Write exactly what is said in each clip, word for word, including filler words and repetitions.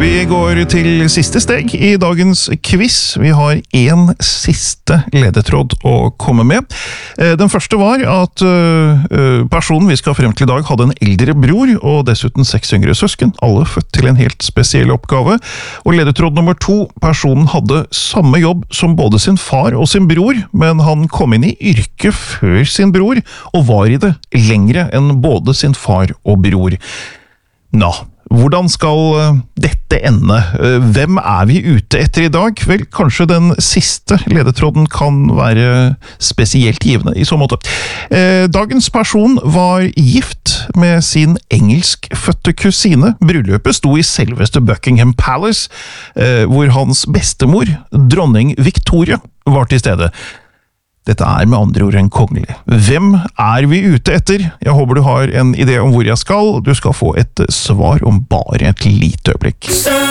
Vi går til siste steg i dagens quiz. Vi har en siste ledetråd å komme med. Den første var at personen vi skal frem til i dag hadde en eldre bror og dessuten seks yngre søsken, alle født til en helt spesiell oppgave. Og ledetråd nummer to, personen hadde samme jobb som både sin far og sin bror, men han kom inn i yrket før sin bror og var i det lengre enn både sin far og bror. Nå, hvordan skal dette ende? Hvem er vi ute etter i dag? Vel, kanskje den siste ledetråden kan være spesielt givende i så måte. Dagens person var gift med sin engelskfødte kusine. Bryllupet sto i selveste Buckingham Palace, hvor hans bestemor, dronning Victoria, var til stede. Dette er med andre ord en kongelig. Hvem er vi ute etter? Jeg håper du har en idé om hvor jeg skal. Du skal få et svar om bare et lite øyeblikk.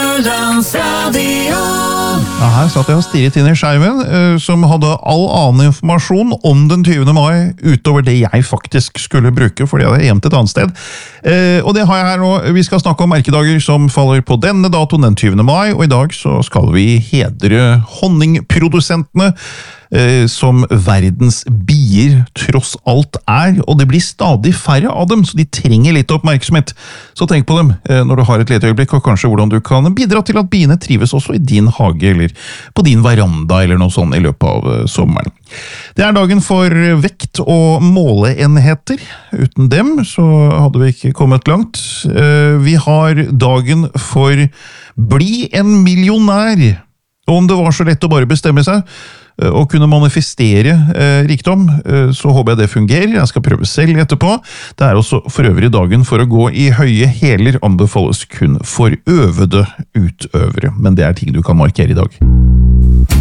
Sørlandsradio. Ja, her satt jeg og stirret inn i skjermen, som hadde all annen informasjon om den tyvende mai, utover det jeg faktisk skulle bruke, fordi jeg hadde gjemt et annet sted. Og det har jeg her nå. Vi skal snakke om merkedager som faller på denne datoen, den tyvende mai, og i dag så skal vi hedre honningprodusentene, som verdens bier tross alt er, og det blir stadig færre av dem, så de trenger litt oppmerksomhet. Så tenk på dem når du har et lite øyeblikk, og kanskje hvordan du kan bidra til at biene trives også i din hage, eller på din veranda, eller noe sånt i løpet av sommeren. Det er dagen for vekt- og måleenheter. Uten dem så hadde vi ikke kommet langt. Vi har dagen for bli en millionær. Og om det var så lett å bare bestemme seg, og kunne manifestere eh, rikdom, eh, så håper jeg det fungerer. Jeg skal prøve selv etterpå. Det er også for øvrig dagen for å gå i høye hæler anbefales kun for øvede utøvere, men det er ting du kan markere i dag.